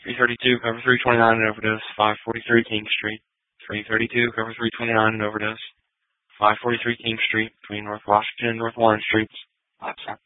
332, cover 329 and overdose, 543 King Street. 332, cover 329 and overdose, 543 King Street, between North Washington and North Warren Streets.